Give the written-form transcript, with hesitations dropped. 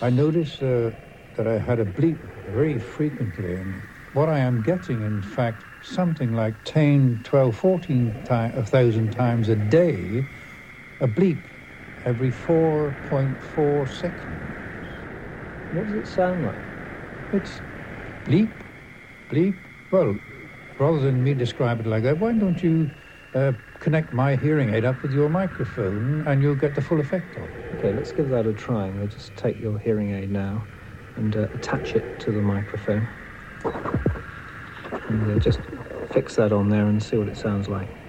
I noticed that I had a bleep very frequently, and what I am getting, in fact, something like 10, 12, 14,000 times a day, a bleep every 4.4 seconds. What does it sound like? It's bleep, bleep. Well, rather than me describe it like that, why don't you connect my hearing aid up with your microphone and you'll get the full effect of it. Okay, let's give that a try. I'll just take your hearing aid now and attach it to the microphone. And just fix that on there and see what it sounds like.